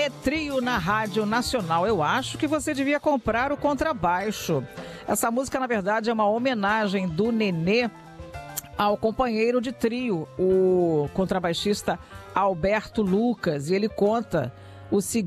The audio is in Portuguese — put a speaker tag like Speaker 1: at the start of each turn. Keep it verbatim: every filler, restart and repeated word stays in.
Speaker 1: Nenê Trio na Rádio Nacional. Eu acho que você devia comprar o contrabaixo. Essa música, na verdade, é uma homenagem do Nenê ao companheiro de trio, o contrabaixista Alberto Lucas. E ele conta o seguinte.